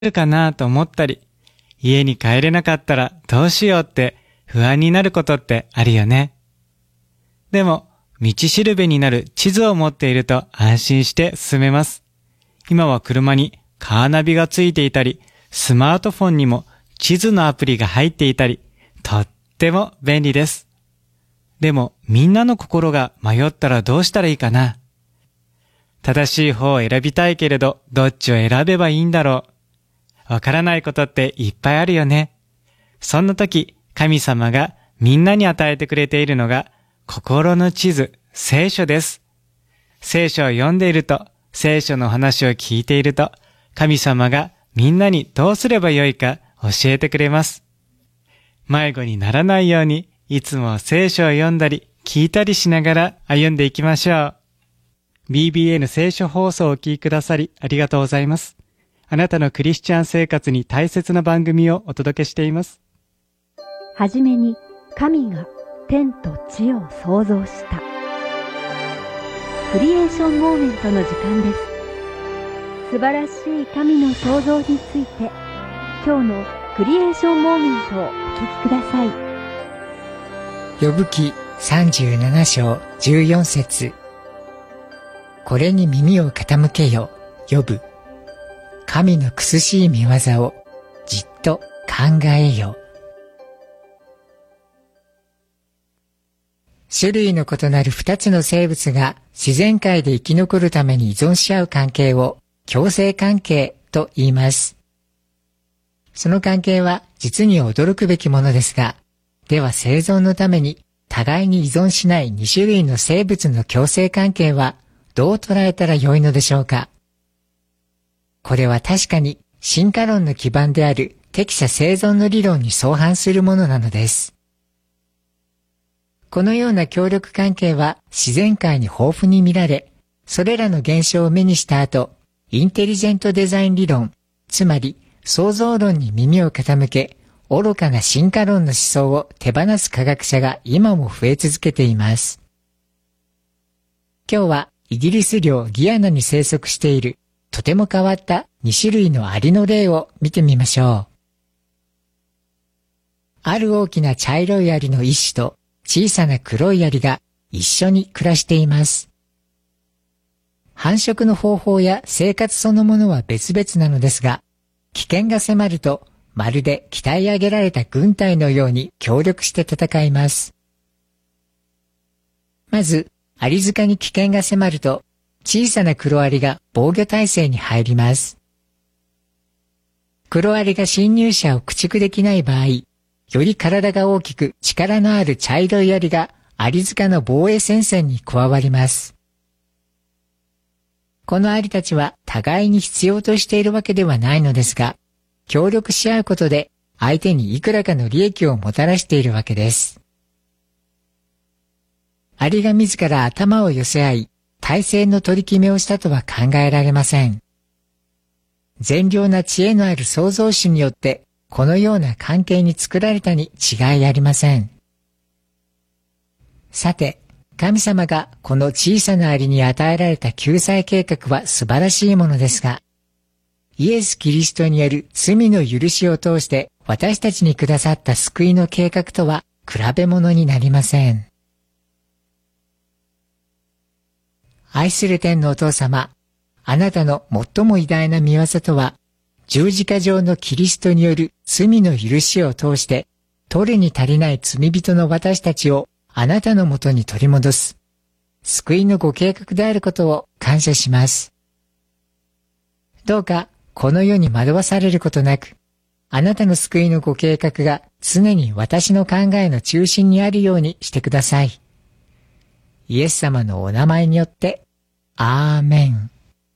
るかなと思ったり、家に帰れなかったらどうしようって不安になることってあるよね。でも、道しるべになる地図を持っていると安心して進めます。今は車にカーナビがついていたり、スマートフォンにも地図のアプリが入っていたり、とっても便利です。でも、みんなの心が迷ったらどうしたらいいかな。正しい方を選びたいけれど、どっちを選べばいいんだろう。わからないことっていっぱいあるよね。そんな時、神様がみんなに与えてくれているのが、心の地図、聖書です。聖書を読んでいると、聖書の話を聞いていると、神様がみんなにどうすればよいか教えてくれます。迷子にならないように、いつも聖書を読んだり、聞いたりしながら歩んでいきましょう。BBN 聖書放送をお聞きくださりありがとうございます。あなたのクリスチャン生活に大切な番組をお届けしています。 はじめに神が天と地を創造した。クリエーションモーメントの時間です。素晴らしい神の創造について、今日のクリエーションモーメントをお聞きください。 ヨブ記37章14節。これに耳を傾けよ、ヨブ。神の苦しい見業をじっと考えよ。種類の異なる2つの生物が自然界で生き残るために依存し合う関係を共生関係と言います。その関係は実に驚くべきものですが、では生存のために互いに依存しない2種類の生物の共生関係はどう捉えたらよいのでしょうか。これは確かに進化論の基盤である適者生存の理論に相反するものなのです。このような協力関係は自然界に豊富に見られ、それらの現象を目にした後、インテリジェントデザイン理論、つまり創造論に耳を傾け、愚かな進化論の思想を手放す科学者が今も増え続けています。今日はイギリス領ギアナに生息しているとても変わった2種類のアリの例を見てみましょう。ある大きな茶色いアリの一種と小さな黒いアリが一緒に暮らしています。繁殖の方法や生活そのものは別々なのですが、危険が迫るとまるで鍛え上げられた軍隊のように協力して戦います。まず、アリ塚に危険が迫ると、小さな黒アリが防御態勢に入ります。黒アリが侵入者を駆逐できない場合、より体が大きく力のある茶色いアリがアリ塚の防衛戦線に加わります。このアリたちは互いに必要としているわけではないのですが、協力し合うことで相手にいくらかの利益をもたらしているわけです。アリが自ら頭を寄せ合い、対戦の取り決めをしたとは考えられません。善良な知恵のある創造主によって、このような関係に作られたに違いありません。さて、神様がこの小さなアリに与えられた救済計画は素晴らしいものですが、イエス・キリストによる罪の許しを通して私たちにくださった救いの計画とは比べ物になりません。愛する天のお父様、あなたの最も偉大な御業とは、十字架上のキリストによる罪の許しを通して、取るに足りない罪人の私たちをあなたのもとに取り戻す、救いのご計画であることを感謝します。どうかこの世に惑わされることなく、あなたの救いのご計画が常に私の考えの中心にあるようにしてください。イエス様のお名前によって、アーメン。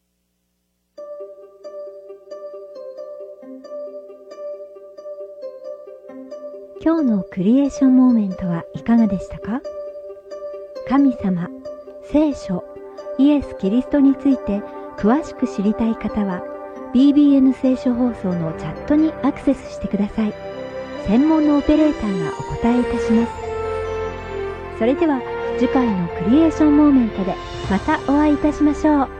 今日のクリエーションモーメントはいかがでしたか？神様、聖書、イエス・キリストについて詳しく知りたい方は BBN 聖書放送のチャットにアクセスしてください。専門のオペレーターがお答えいたします。それでは次回のクリエーションモーメントでまたお会いいたしましょう。